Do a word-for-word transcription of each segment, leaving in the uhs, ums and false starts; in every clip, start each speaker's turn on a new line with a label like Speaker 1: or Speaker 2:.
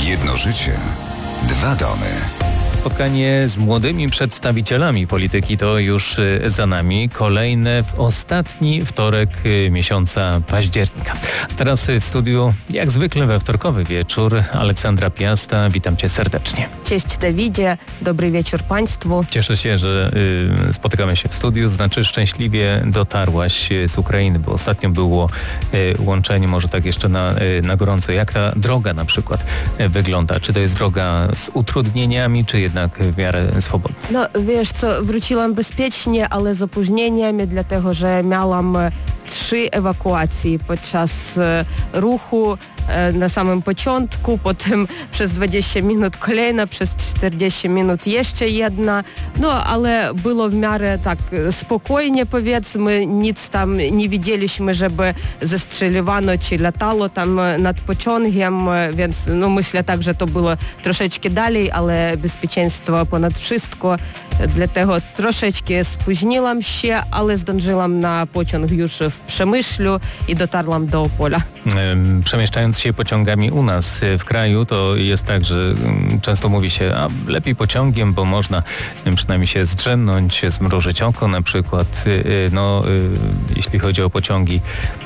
Speaker 1: Jedno życie, dwa domy.
Speaker 2: Spotkanie z młodymi przedstawicielami polityki to już za nami. Kolejne w ostatni wtorek miesiąca października. Teraz w studiu, jak zwykle we wtorkowy wieczór, Aleksandra Piasta. Witam Cię serdecznie.
Speaker 3: Cześć Dawidzie, dobry wieczór Państwu.
Speaker 2: Cieszę się, że y, spotykamy się w studiu. Znaczy szczęśliwie dotarłaś z Ukrainy, bo ostatnio było y, łączenie, może tak jeszcze na, y, na gorąco. Jak ta droga na przykład y, wygląda? Czy to jest droga z utrudnieniami, czy jednak w miarę swobodnie?
Speaker 3: No wiesz co, wróciłam bezpiecznie, ale z opóźnieniami, dlatego że miałam trzy ewakuacje podczas ruchu. Na samym początku, potem przez dwadzieścia minut kolejna, przez czterdzieści minut jeszcze jedna, no ale było w miarę tak spokojnie, powiedzmy, nic tam nie widzieliśmy, żeby zestrzeliwano czy latało tam nad pociągiem, więc no myślę tak, że to było troszeczkę dalej, ale bezpieczeństwo ponad wszystko, dlatego troszeczkę spóźniłam się, ale zdążyłam na pociąg już w Przemyślu i dotarłam do Opola.
Speaker 2: Przemieszczając się pociągami u nas w kraju, to jest tak, że często mówi się, a lepiej pociągiem, bo można przynajmniej się zdrzemnąć, zmrużyć oko na przykład. No, jeśli chodzi o pociągi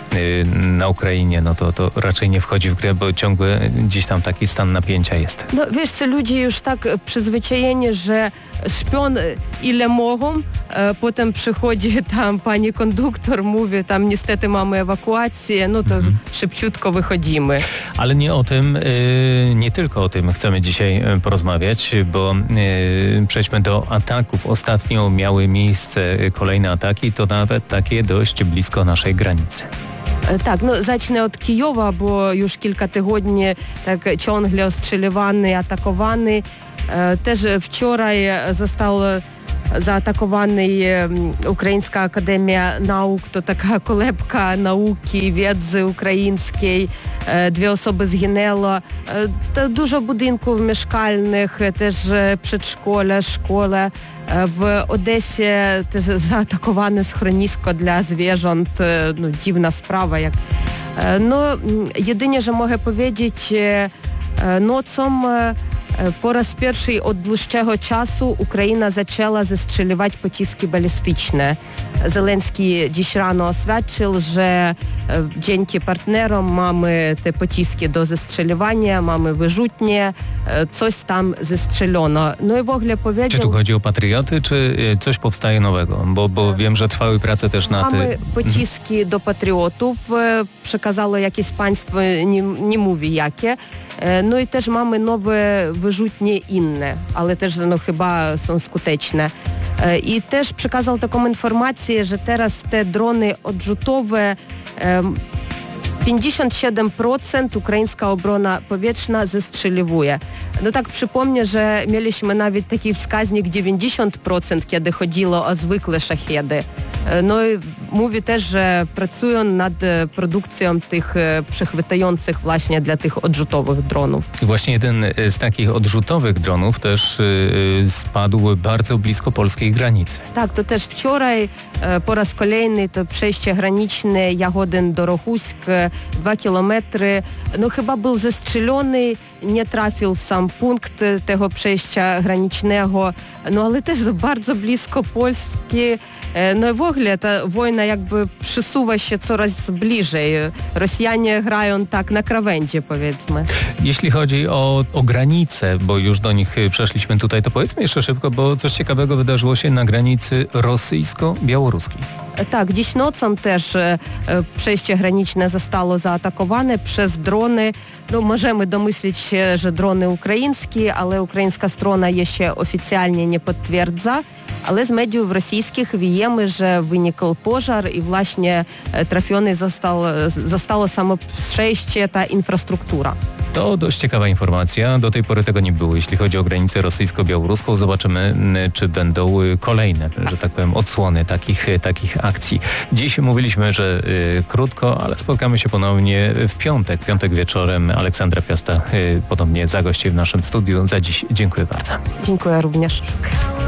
Speaker 2: na Ukrainie, no to, to raczej nie wchodzi w grę, bo ciągle gdzieś tam taki stan napięcia jest.
Speaker 3: No wiesz co, ludzie już tak przyzwyczajeni, że śpią ile mogą, e, potem przychodzi tam pani konduktor, mówi tam niestety mamy ewakuację, no to mhm. szybciutko wychodzimy.
Speaker 2: Ale nie o tym, y, nie tylko o tym chcemy dzisiaj porozmawiać, bo y, przejdźmy do ataków. Ostatnio miały miejsce kolejne ataki, to nawet takie dość blisko naszej granicy.
Speaker 3: Tak, no zacznę od Kijowa, bo już kilka tygodni tak ciągle ostrzeliwany, atakowany. Też wczoraj został zaatakowany Ukraińska Akademia Nauk, to taka kolebka nauki, wiedzy ukraińskiej. Dwie osoby zginęło. To dużo budynków mieszkalnych, też przedszkole, szkoły. W Odesie też zaatakowane schronisko dla zwierząt. No, dziwna sprawa. Jak... No, jedynie, że mogę powiedzieć, nocą po raz pierwszy od dłuższego czasu Ukraina zaczęła zestrzeliwać pociski balistyczne. Zelenski dziś rano oświadczył, że dzięki partnerom mamy te pociski do zestrzeliwania, mamy wyrzutnie, coś tam zestrzelono. No i w ogóle powiedział...
Speaker 2: Czy tu chodzi o patrioty, czy coś powstaje nowego? Bo, bo wiem, że trwały prace też na...
Speaker 3: Mamy
Speaker 2: ty...
Speaker 3: pociski do patriotów, przekazało jakieś państwo, nie, nie mówi jakie. No i też mamy nowe wyrzutnie inne, ale też no, chyba są skuteczne. I też przekazał taką informację, że teraz te drony odrzutowe pięćdziesiąt siedem procent ukraińska obrona powietrzna zestrzeliwuje. No tak przypomnę, że mieliśmy nawet taki wskaźnik dziewięćdziesiąt procent, kiedy chodziło o zwykłe szachedy. No i mówi też, że pracują nad produkcją tych przechwytających właśnie dla tych odrzutowych dronów.
Speaker 2: I właśnie jeden z takich odrzutowych dronów też yy, spadł bardzo blisko polskiej granicy.
Speaker 3: Tak, to też wczoraj po raz kolejny to przejście graniczne Jagodyn-Dorohusk, dwa kilometry. No chyba był zestrzelony, nie trafił w sam punkt tego przejścia granicznego, no ale też bardzo blisko Polski. No i w ogóle ta wojna jakby przesuwa się coraz bliżej. Rosjanie grają tak na krawędzi, powiedzmy.
Speaker 2: Jeśli chodzi o, o granice, bo już do nich przeszliśmy tutaj, to powiedzmy jeszcze szybko, bo coś ciekawego wydarzyło się na granicy rosyjsko-białoruskiej.
Speaker 3: Tak, dziś nocą też e, przejście graniczne zostało zaatakowane przez drony. No, możemy domyślić się, że drony ukraińskie, ale ukraińska strona jeszcze oficjalnie nie potwierdza. Ale z mediów rosyjskich wiemy, że wynikł pożar i właśnie trafiony został, zostało samo przejście, ta infrastruktura.
Speaker 2: To dość ciekawa informacja. Do tej pory tego nie było, jeśli chodzi o granicę rosyjsko-białoruską. Zobaczymy, czy będą kolejne, że tak powiem, odsłony takich, takich akcji. Dziś mówiliśmy, że y, krótko, ale spotkamy się ponownie w piątek. Piątek wieczorem. Aleksandra Piasta y, ponownie zagości w naszym studiu. Za dziś dziękuję bardzo.
Speaker 3: Dziękuję również.